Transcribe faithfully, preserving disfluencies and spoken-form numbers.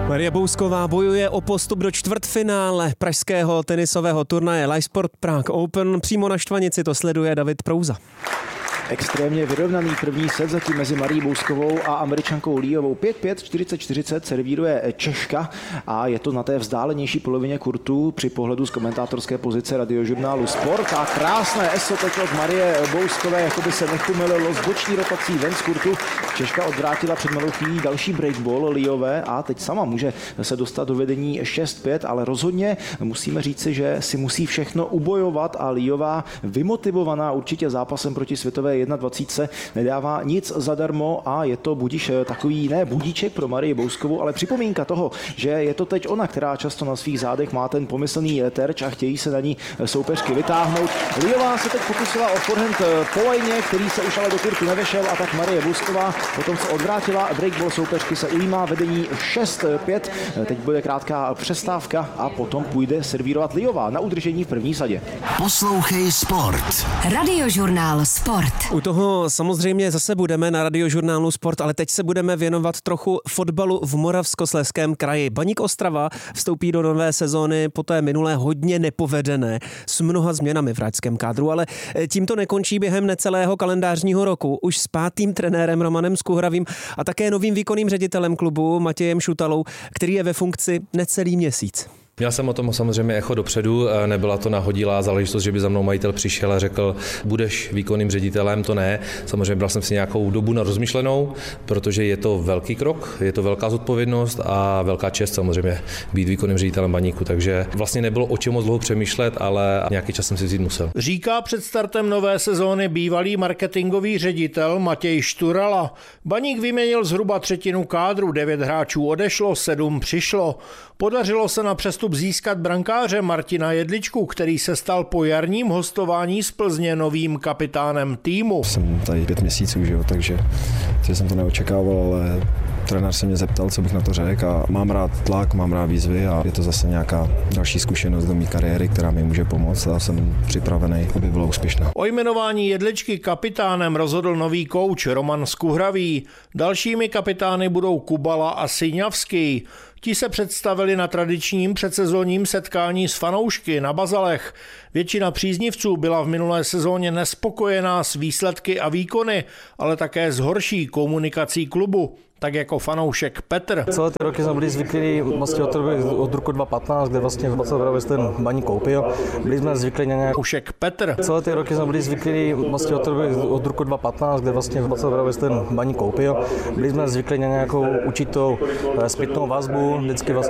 Marie Bousková bojuje o postup do čtvrtfinále pražského tenisového turnaje Lifesport Prague Open. Přímo na štvanici to sleduje David Prouza. Extrémně vyrovnaný první set zatím mezi Marií Bouskovou a Američankou Liovou. pět pět, čtyřicet čtyřicet servíruje Češka a je to na té vzdálenější polovině kurtu při pohledu z komentátorské pozice radiožurnálu Sport. A krásné eso teď od Marie Bouskové, jako by se nechumililo s boční rotací ven z kurtu. Češka odvrátila před malou chvílí další breakball Liové a teď sama může se dostat do vedení šest pět, ale rozhodně musíme říci, že si musí všechno ubojovat a Liová, vymotivovaná určitě zápasem proti světové dvacet jedna, nedává nic zadarmo a je to budiš takový, ne budíček pro Marii Bouskovou, ale připomínka toho, že je to teď ona, která často na svých zádech má ten pomyslný terč a chtějí se na ní soupeřky vytáhnout. Liová se teď pokusila o forehand po lajně, který se už ale do kurtu nevešel, a tak Marie Bousková potom se odvrátila, breakball soupeřky se ujímá vedení šest pět. Teď bude krátká přestávka a potom půjde servírovat Liová na udržení v první sadě. Poslouchej Sport. Radiožurnál Sport. U toho samozřejmě zase budeme na radiožurnálu Sport, ale teď se budeme věnovat trochu fotbalu v Moravskoslezském kraji. Baník Ostrava vstoupí do nové sezóny po té minulé hodně nepovedené s mnoha změnami v hráčském kádru, ale tím to nekončí během necelého kalendářního roku. Už s pátým trenérem Romanem Skuhravým a také novým výkonným ředitelem klubu Matějem Šutalou, který je ve funkci necelý měsíc. Měl jsem o tom samozřejmě echo dopředu, nebyla to nahodilá záležitost, že by za mnou majitel přišel a řekl, budeš výkonným ředitelem, to ne. Samozřejmě bral jsem si nějakou dobu na rozmyšlenou, protože je to velký krok, je to velká zodpovědnost a velká čest samozřejmě být výkonným ředitelem Baníku, takže vlastně nebylo o čem moc dlouho přemýšlet, ale nějaký čas jsem si vzít musel. Říká před startem nové sezóny bývalý marketingový ředitel Matěj Šturala. Baník vyměnil zhruba třetinu kádru, devět hráčů odešlo, sedm přišlo. Podařilo se na přestup získat brankáře Martina Jedličku, který se stal po jarním hostování z Plzně novým kapitánem týmu. Jsem tady pět měsíců, že jo, takže jsem to neočekával, ale trenér se mě zeptal, co bych na to řekl, a mám rád tlak, mám rád výzvy a je to zase nějaká další zkušenost do mé kariéry, která mi může pomoct a jsem připravený, aby bylo úspěšná. O jmenování Jedličky kapitánem rozhodl nový kouč Roman Skuhravý. Dalšími kapitány budou Kubala a Syňavský. Ti se představili na tradičním předsezónním setkání s fanoušky na Bazalech. Většina příznivců byla v minulé sezóně nespokojená s výsledky a výkony, ale také s horší komunikací klubu. Tak jako fanoušek Petr. Celé ty roky jsme byli zvyklí vlastně od, od roku dva tisíce patnáct, kde vlastně v ten Baník koupil. Byli jsme zvyklí na nějak... Fanoušek Petr. Celé ty roky jsme byli zvyklí vlastně od, od roku dva tisíce patnáct, kde vlastně v ten Baník koupil. Byli jsme zvyklí na nějakou určitou zpětnou vazbu, vždycky vlastně